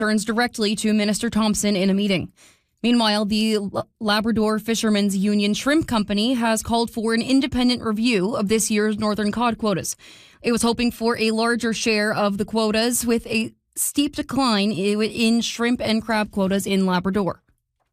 concerns directly to Minister Thompson in a meeting. Meanwhile, the Labrador Fishermen's Union Shrimp Company has called for an independent review of this year's northern cod quotas. It was hoping for a larger share of the quotas, with a steep decline in shrimp and crab quotas in Labrador.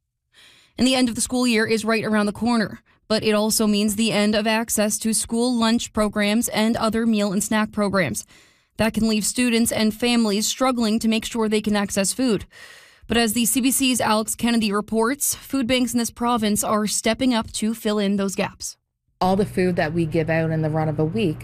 And the end of the school year is right around the corner, but it also means the end of access to school lunch programs and other meal and snack programs. That can leave students and families struggling to make sure they can access food. But as the CBC's Alex Kennedy reports, food banks in this province are stepping up to fill in those gaps. All the food that we give out in the run of a week,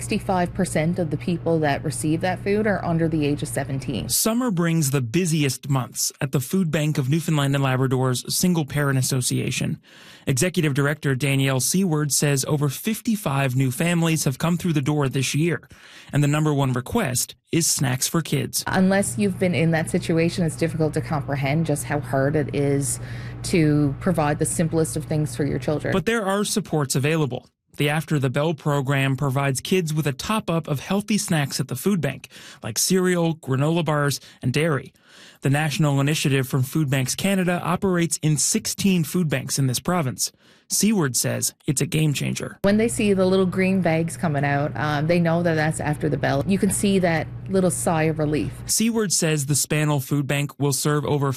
65% of the people that receive that food are under the age of 17. Summer brings the busiest months at the Food Bank of Newfoundland and Labrador's Single Parent Association. Executive Director Danielle Seward says over 55 new families have come through the door this year, and the number one request is snacks for kids. Unless you've been in that situation, it's difficult to comprehend just how hard it is to provide the simplest of things for your children. But there are supports available. The After the Bell program provides kids with a top-up of healthy snacks at the food bank, like cereal, granola bars, and dairy. The national initiative from Food Banks Canada operates in 16 food banks in this province. Seward says it's a game changer. When they see the little green bags coming out, they know that that's After the Bell. You can see that little sigh of relief. Seward says the Spanel Food Bank will serve over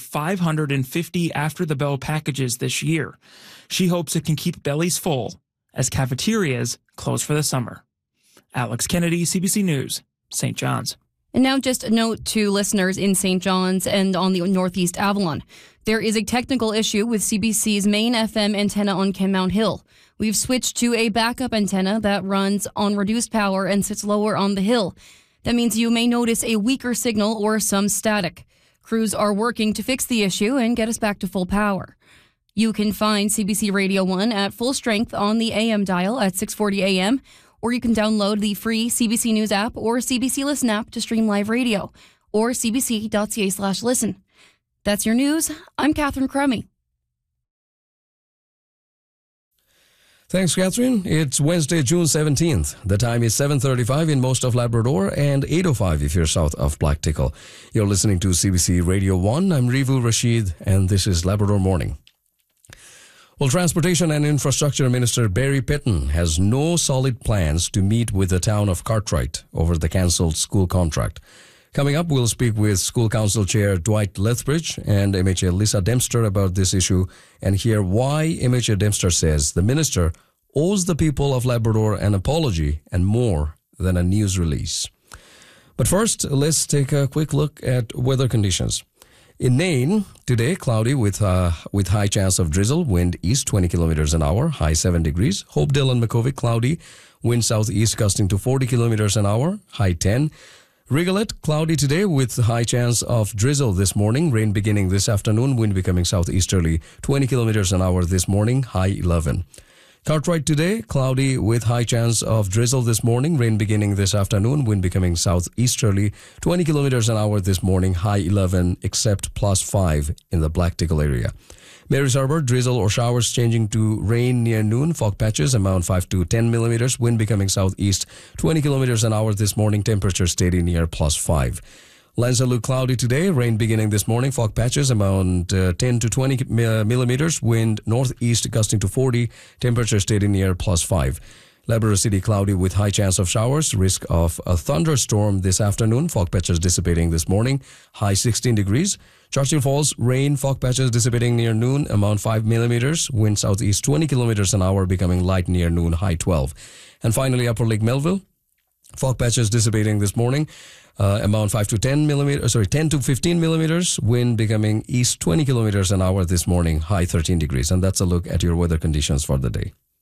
550 After the Bell packages this year. She hopes it can keep bellies full as cafeterias close for the summer. Alex Kennedy, CBC News, St. John's. And now just a note to listeners in St. John's and on the Northeast Avalon. There is a technical issue with CBC's main FM antenna on Kenmount Hill. We've switched to a backup antenna that runs on reduced power and sits lower on the hill. That means you may notice a weaker signal or some static. Crews are working to fix the issue and get us back to full power. You can find CBC Radio 1 at full strength on the AM dial at 6:40 a.m., or you can download the free CBC News app or CBC Listen app to stream live radio, or cbc.ca/listen. That's your news. I'm Catherine Crummy. Thanks, Catherine. It's Wednesday, June 17th. The time is 7:35 in most of Labrador and 8:05 if you're south of Black Tickle. You're listening to CBC Radio 1. I'm Rivu Rashid, and this is Labrador Morning. Well, Transportation and Infrastructure Minister Barry Pitton has no solid plans to meet with the town of Cartwright over the cancelled school contract. Coming up, we'll speak with School Council Chair Dwight Lethbridge and MHA Lisa Dempster about this issue and hear why MHA Dempster says the minister owes the people of Labrador an apology and more than a news release. But first, let's take a quick look at weather conditions. In Nain, today, cloudy with high chance of drizzle, wind east 20 kilometers an hour, high 7 degrees. Hopedale and Makuvik, cloudy, wind southeast gusting to 40 kilometers an hour, high 10. Rigolet, cloudy today with high chance of drizzle this morning, rain beginning this afternoon, wind becoming southeasterly, 20 kilometers an hour this morning, high 11. Cartwright today, cloudy with high chance of drizzle this morning, rain beginning this afternoon, wind becoming southeasterly, 20 kilometers an hour this morning, high 11, except plus 5 in the Black Tickle area. Mary's Harbour, drizzle or showers changing to rain near noon, fog patches, amount 5 to 10 millimeters, wind becoming southeast, 20 kilometers an hour this morning, temperature steady near plus 5. Lanzalu, cloudy today, rain beginning this morning, fog patches, amount 10 to 20 millimeters, wind northeast gusting to 40, temperature steady near plus 5. Labrador City, cloudy with high chance of showers, risk of a thunderstorm this afternoon, fog patches dissipating this morning, high 16 degrees. Churchill Falls, rain, fog patches dissipating near noon, amount 5 millimeters, wind southeast 20 kilometers an hour, becoming light near noon, high 12. And finally, Upper Lake Melville, fog patches dissipating this morning, amount 10 to 15 millimeters, wind becoming east 20 kilometers an hour this morning, high 13 degrees. And that's a look at your weather conditions for the day.